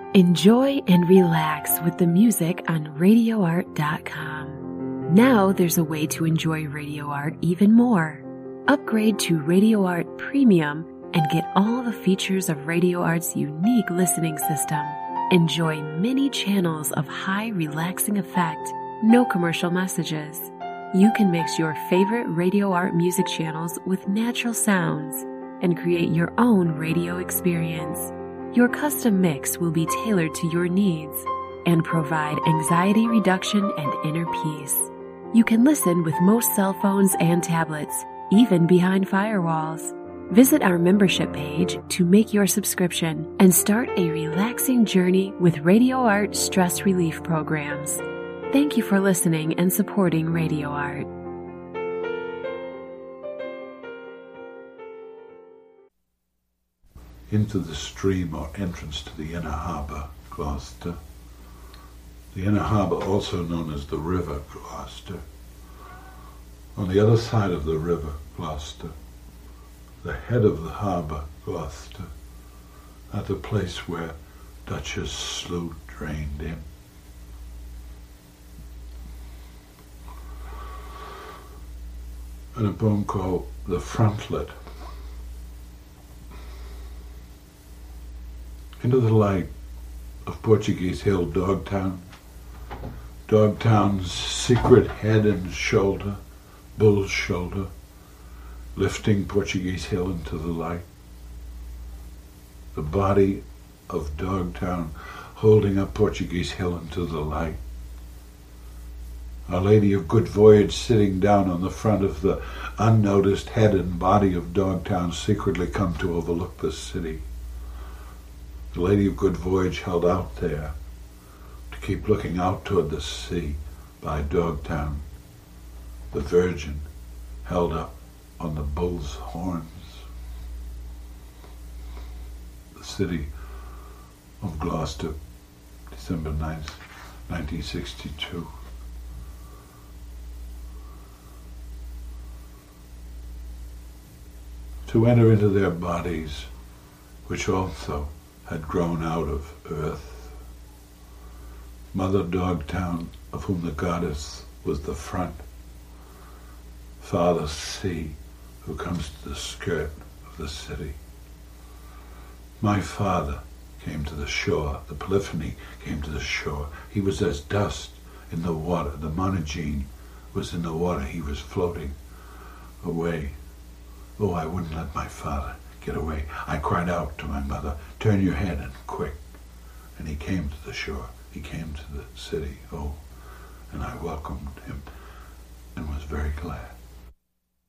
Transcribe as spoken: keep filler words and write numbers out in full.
Enjoy and relax with the music on radio art dot com. Now there's a way to enjoy Radio Art even more. Upgrade to Radio Art Premium and get all the features of Radio Art's unique listening system. Enjoy many channels of high relaxing effect, no commercial messages. You can mix your favorite Radio Art music channels with natural sounds and create your own radio experience. Your custom mix will be tailored to your needs and provide anxiety reduction and inner peace. You can listen with most cell phones and tablets, even behind firewalls. Visit our membership page to make your subscription and start a relaxing journey with Radio Art stress relief programs. Thank you for listening and supporting Radio Art. Into the stream or entrance to the inner harbour, Gloucester. The inner harbour, also known as the River Gloucester. On the other side of the river, Gloucester, the head of the harbour, Gloucester, at the place where Duchess Slough drained in. And a poem called The Frontlet. Into the light of Portuguese Hill, Dogtown, Dogtown's secret head and shoulder, Bull's shoulder, lifting Portuguese Hill into the light. The body of Dogtown holding up Portuguese Hill into the light. Our Lady of Good Voyage sitting down on the front of the unnoticed head and body of Dogtown, secretly come to overlook the city. The Lady of Good Voyage held out there to keep looking out toward the sea by Dogtown. The Virgin held up on the bull's horns. The city of Gloucester, December ninth, nineteen sixty-two. To enter into their bodies, which also had grown out of earth. Mother Dogtown, of whom the goddess was the front. Father Sea, who comes to the skirt of the city. My father came to the shore, the Polyphony came to the shore. He was as dust in the water. The Monogene was in the water. He was floating away. Oh, I wouldn't let my father get away. I cried out to my mother, turn your head and quick. And he came to the shore. He came to the city. Oh, and I welcomed him and was very glad.